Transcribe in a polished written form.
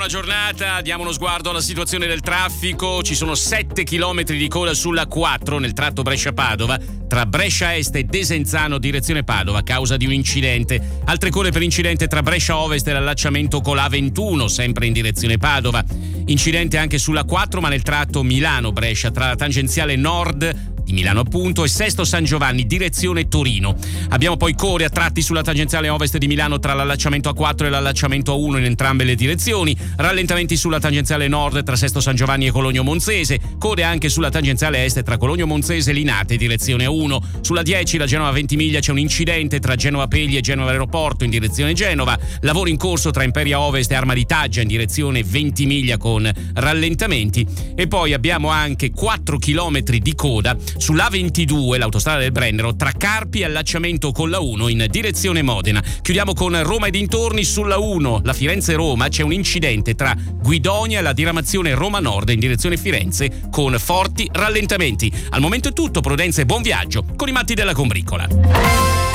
buona giornata. Diamo uno sguardo alla situazione del traffico. Ci sono 7 chilometri di coda sulla 4 nel tratto Brescia-Padova, tra Brescia Est e Desenzano direzione Padova a causa di un incidente. Altre code per incidente tra Brescia Ovest e l'allacciamento con la 21 sempre in direzione Padova. Incidente anche sulla 4 ma nel tratto Milano-Brescia tra la tangenziale nord di Milano appunto e Sesto San Giovanni direzione Torino. Abbiamo poi code a tratti sulla tangenziale ovest di Milano tra l'allacciamento A4 e l'allacciamento A1 in entrambe le direzioni, rallentamenti sulla tangenziale nord tra Sesto San Giovanni e Cologno Monzese, code anche sulla tangenziale est tra Cologno Monzese e Linate direzione 1. Sulla 10 la Genova Ventimiglia c'è un incidente tra Genova Pegli e Genova Aeroporto in direzione Genova, lavoro in corso tra Imperia Ovest e Arma di Taggia in direzione Ventimiglia con rallentamenti, e poi abbiamo anche 4 chilometri di coda sull'A22, l'autostrada del Brennero, tra Carpi e allacciamento con la 1 in direzione Modena. Chiudiamo con Roma e dintorni. Sulla 1, la Firenze-Roma, c'è un incidente tra Guidonia e la diramazione Roma Nord in direzione Firenze con forti rallentamenti. Al momento è tutto, prudenza e buon viaggio con i matti della combricola.